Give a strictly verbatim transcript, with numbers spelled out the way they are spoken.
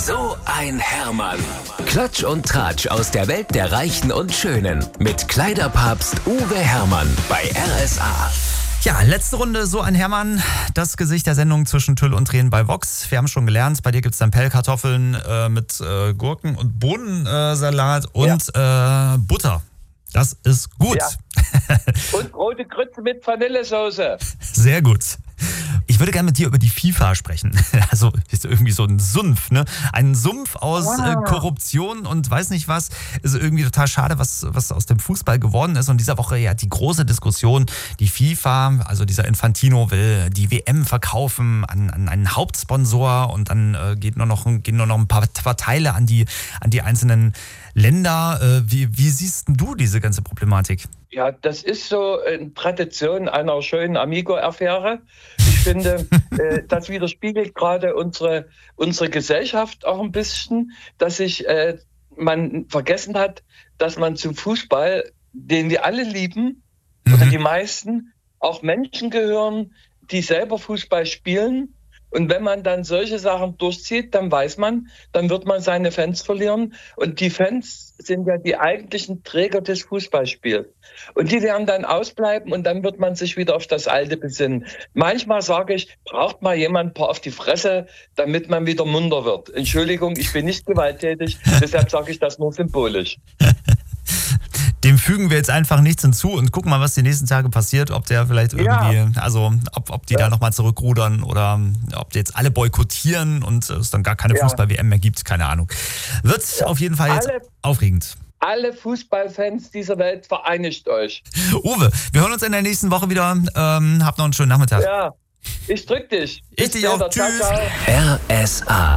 So ein Hermann. Klatsch und Tratsch aus der Welt der Reichen und Schönen. Mit Kleiderpapst Uwe Hermann bei R S A. Ja, letzte Runde So ein Hermann. Das Gesicht der Sendung zwischen Tüll und Tränen bei Vox. Wir haben schon gelernt, bei dir gibt es dann Pellkartoffeln äh, mit äh, Gurken und Bohnensalat und ja. äh, Butter. Das ist gut. Ja. Und rote Grütze mit Vanillesoße. Sehr gut. Ich würde gerne mit dir über die FIFA sprechen. Also ist irgendwie so ein Sumpf, ne? Ein Sumpf aus wow. äh, Korruption und weiß nicht was. Ist irgendwie total schade, was, was aus dem Fußball geworden ist. Und dieser Woche ja die große Diskussion. Die FIFA, also dieser Infantino, will die W M verkaufen an, an einen Hauptsponsor und dann äh, geht nur noch, gehen nur noch ein paar, paar Teile an die, an die einzelnen Länder. Äh, wie, wie siehst du diese ganze Problematik? Ja, das ist so eine Tradition einer schönen Amigo-Affäre. Ich finde, äh, das widerspiegelt gerade unsere, unsere Gesellschaft auch ein bisschen, dass sich äh, man vergessen hat, dass man zum Fußball, den wir alle lieben, mhm. oder die meisten, auch Menschen gehören, die selber Fußball spielen. Und wenn man dann solche Sachen durchzieht, dann weiß man, dann wird man seine Fans verlieren. Und die Fans sind ja die eigentlichen Träger des Fußballspiels. Und die werden dann ausbleiben und dann wird man sich wieder auf das Alte besinnen. Manchmal sage ich, braucht mal jemand ein paar auf die Fresse, damit man wieder munter wird. Entschuldigung, ich bin nicht gewalttätig, deshalb sage ich das nur symbolisch. Dem fügen wir jetzt einfach nichts hinzu und gucken mal, was die nächsten Tage passiert, ob der vielleicht irgendwie, ja. also ob, ob die ja. da nochmal zurückrudern oder ob die jetzt alle boykottieren und es dann gar keine ja. Fußball-W M mehr gibt, keine Ahnung. Wird ja. auf jeden Fall jetzt alle, aufregend. Alle Fußballfans dieser Welt, vereinigt euch. Uwe, wir hören uns in der nächsten Woche wieder. Ähm, habt noch einen schönen Nachmittag. Ja, ich drück dich. Ich dich auch. Tschüss. R S A